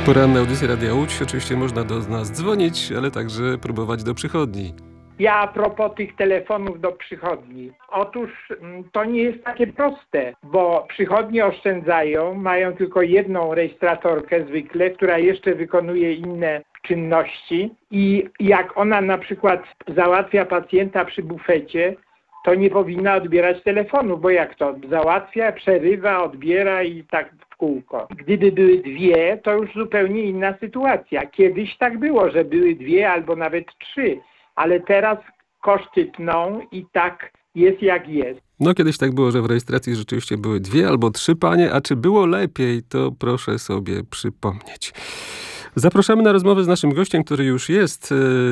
Poranna audycja Radia Łódź. Oczywiście można do nas dzwonić, ale także próbować do przychodni. Ja a propos tych telefonów do przychodni. Otóż to nie jest takie proste, bo przychodnie oszczędzają, mają tylko jedną rejestratorkę zwykle, która jeszcze wykonuje inne czynności i jak ona na przykład załatwia pacjenta przy bufecie, to nie powinna odbierać telefonu, bo jak to załatwia, przerywa, odbiera i tak w kółko. Gdyby były dwie, to już zupełnie inna sytuacja. Kiedyś tak było, że były dwie albo nawet trzy, ale teraz koszty tną i tak jest jak jest. No kiedyś tak było, że w rejestracji rzeczywiście były 2 albo 3 panie, a czy było lepiej, to proszę sobie przypomnieć. Zapraszamy na rozmowę z naszym gościem, który już jest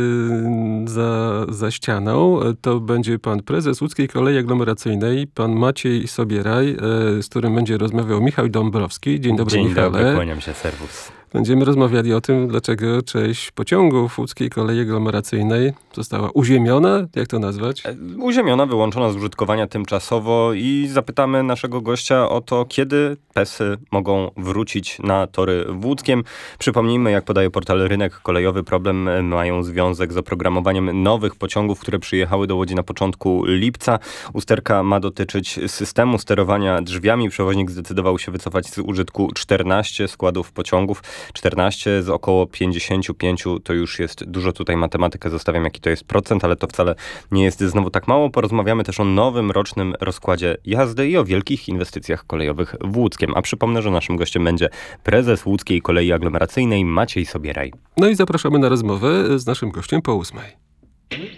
za ścianą. To będzie pan prezes Łódzkiej Kolei Aglomeracyjnej, pan Maciej Sobieraj, z którym będzie rozmawiał Michał Dąbrowski. Dzień dobry, Michale. Dzień dobry, kłaniam się, serwus. Będziemy rozmawiali o tym, dlaczego część pociągów Łódzkiej Kolei Aglomeracyjnej została uziemiona, jak to nazwać? Uziemiona, wyłączona z użytkowania tymczasowo i zapytamy naszego gościa o to, kiedy PES-y mogą wrócić na tory w Łódzkiem. Przypomnijmy, jak podaje portal Rynek Kolejowy, problem mają związek z oprogramowaniem nowych pociągów, które przyjechały do Łodzi na początku lipca. Usterka ma dotyczyć systemu sterowania drzwiami. Przewoźnik zdecydował się wycofać z użytku 14 składów pociągów. 14 z około 55 to już jest dużo. Tutaj matematykę zostawiam, jaki to jest procent, ale to wcale nie jest znowu tak mało. Porozmawiamy też o nowym rocznym rozkładzie jazdy i o wielkich inwestycjach kolejowych w Łódzkiem. A przypomnę, że naszym gościem będzie prezes Łódzkiej Kolei Aglomeracyjnej Maciej Sobieraj. No i zapraszamy na rozmowę z naszym gościem po 8:00.